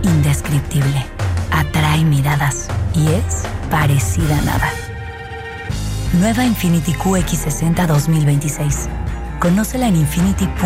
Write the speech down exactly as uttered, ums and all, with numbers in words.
indescriptible, atrae miradas y es parecida a nada. Nueva Infiniti Q X sesenta dos mil veintiséis. Conócela en Infiniti.